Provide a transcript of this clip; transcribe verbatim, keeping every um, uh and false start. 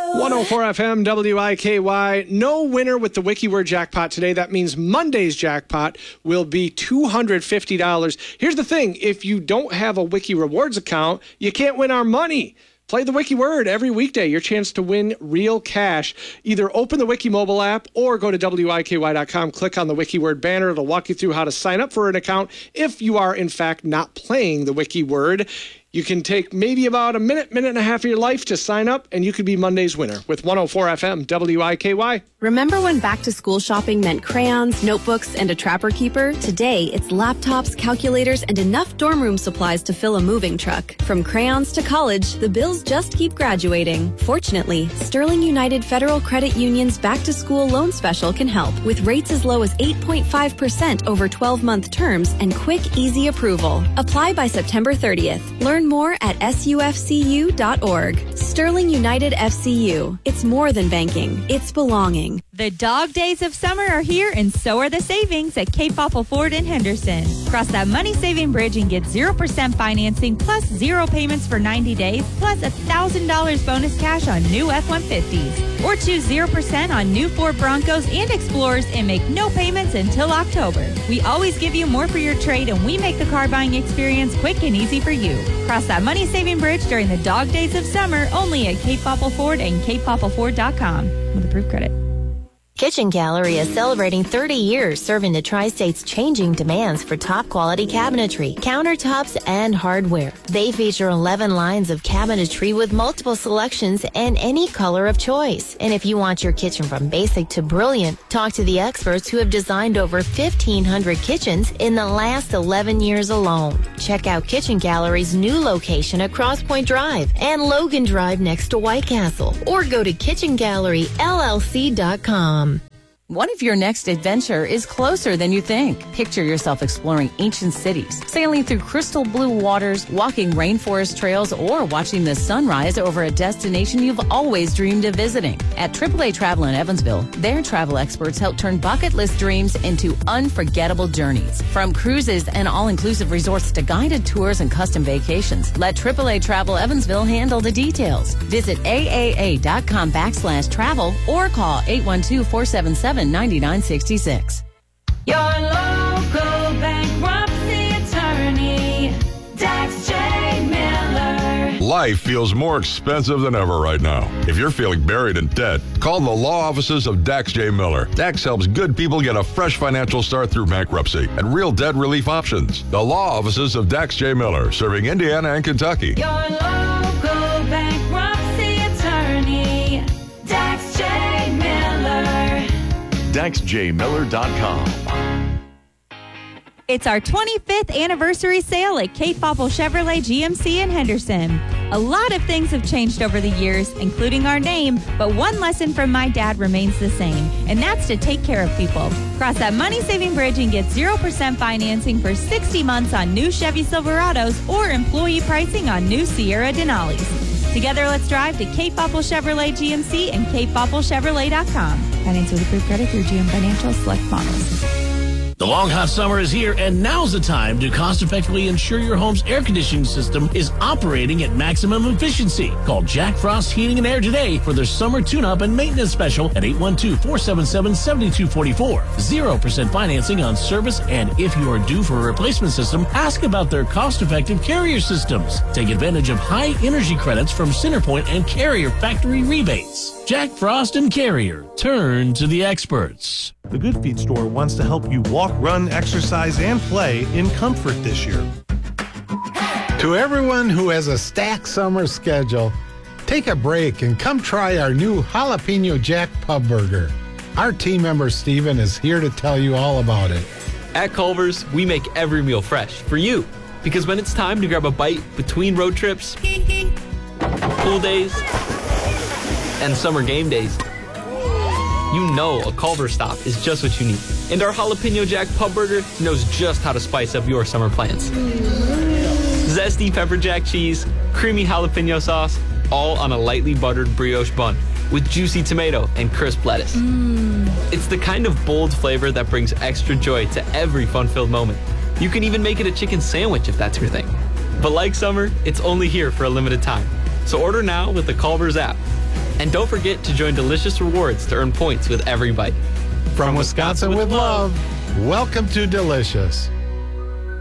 one oh four F M, W I K Y. No winner with the WikiWord jackpot today. That means Monday's jackpot will be two hundred fifty dollars. Here's the thing. If you don't have a Wiki Rewards account, you can't win our money. Play the WikiWord every weekday. Your chance to win real cash. Either open the Wiki mobile app or go to W I K Y dot com. Click on the WikiWord banner. It'll walk you through how to sign up for an account if you are, in fact, not playing the WikiWord. You can take maybe about a minute, minute and a half of your life to sign up, and you could be Monday's winner with one oh four F M, W I K Y. Remember when back-to-school shopping meant crayons, notebooks, and a Trapper Keeper? Today, it's laptops, calculators, and enough dorm room supplies to fill a moving truck. From crayons to college, the bills just keep graduating. Fortunately, Sterling United Federal Credit Union's back-to-school loan special can help, with rates as low as eight point five percent over twelve-month terms and quick, easy approval. Apply by September thirtieth. Learn more at S U F C U dot org. Sterling United F C U. It's more than banking. It's belonging. The dog days of summer are here, and so are the savings at Cape Popple Ford in Henderson. Cross that money-saving bridge and get zero percent financing plus zero payments for ninety days, plus one thousand dollars bonus cash on new F one fifties. Or choose zero percent on new Ford Broncos and Explorers and make no payments until October. We always give you more for your trade, and we make the car buying experience quick and easy for you. Cross that money-saving bridge during the dog days of summer only at Cape Popple Ford and Cape Popple Ford dot com with approved credit. Kitchen Gallery is celebrating thirty years serving the Tri-State's changing demands for top-quality cabinetry, countertops, and hardware. They feature eleven lines of cabinetry with multiple selections and any color of choice. And if you want your kitchen from basic to brilliant, talk to the experts who have designed over fifteen hundred kitchens in the last eleven years alone. Check out Kitchen Gallery's new location at Cross Point Drive and Logan Drive next to White Castle. Or go to kitchen gallery L L C dot com. What if your next adventure is closer than you think? Picture yourself exploring ancient cities, sailing through crystal blue waters, walking rainforest trails, or watching the sunrise over a destination you've always dreamed of visiting. At triple A Travel in Evansville, their travel experts help turn bucket list dreams into unforgettable journeys. From cruises and all-inclusive resorts to guided tours and custom vacations, let triple A Travel Evansville handle the details. Visit A A A dot com backslash travel or call eight one two, four seven seven, nine nine six six. Your local bankruptcy attorney, Dax J. Miller. Life feels more expensive than ever right now. If you're feeling buried in debt, call the law offices of Dax J. Miller. Dax helps good people get a fresh financial start through bankruptcy and real debt relief options. The law offices of Dax J. Miller, serving Indiana and Kentucky. Your local bankruptcy attorney, Dax J. Miller. Dax J Miller dot com. It's our twenty-fifth anniversary sale at Cape Popple Chevrolet G M C in Henderson. A lot of things have changed over the years, including our name, but one lesson from my dad remains the same, and that's to take care of people. Cross that money-saving bridge and get zero percent financing for sixty months on new Chevy Silverados or employee pricing on new Sierra Denali's. Together, let's drive to Cape Popple Chevrolet G M C and Cape Popple Chevrolet dot com. Finance with approved credit through G M Financial Select Models. The long, hot summer is here, and now's the time to cost-effectively ensure your home's air conditioning system is operating at maximum efficiency. Call Jack Frost Heating and Air today for their summer tune-up and maintenance special at eight one two, four seven seven, seven two four four. zero percent financing on service, and if you are due for a replacement system, ask about their cost-effective Carrier systems. Take advantage of high energy credits from Centerpoint and Carrier factory rebates. Jack Frost and Carrier. Turn to the experts. The Good Feet store wants to help you walk, run, exercise, and play in comfort this year. To everyone who has a stacked summer schedule, take a break and come try our new Jalapeno Jack Pub Burger. Our team member Steven is here to tell you all about it. At Culver's, we make every meal fresh for you. Because when it's time to grab a bite between road trips, pool days, and summer game days, you know a Culver's stop is just what you need. And our Jalapeno Jack Pub Burger knows just how to spice up your summer plans. Zesty pepper jack cheese, creamy jalapeno sauce, all on a lightly buttered brioche bun with juicy tomato and crisp lettuce. Mm. It's the kind of bold flavor that brings extra joy to every fun-filled moment. You can even make it a chicken sandwich if that's your thing. But like summer, it's only here for a limited time. So order now with the Culver's app. And don't forget to join Delicious Rewards to earn points with every bite. From Wisconsin with love, welcome to Delicious.